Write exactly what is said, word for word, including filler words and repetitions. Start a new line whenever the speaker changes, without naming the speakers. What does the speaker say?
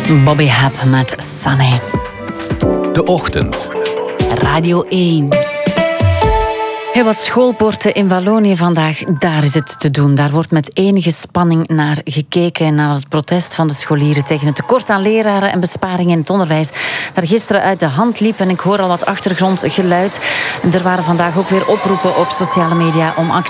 Bobby Hap met Sunny.
De Ochtend.
Radio één. Heel wat schoolpoorten in Wallonië vandaag, daar is het te doen. Daar wordt met enige spanning naar gekeken, naar het protest van de scholieren tegen het tekort aan leraren en besparingen in het onderwijs. Dat gisteren uit de hand liep en ik hoor al wat achtergrondgeluid. En er waren vandaag ook weer oproepen op sociale media om actie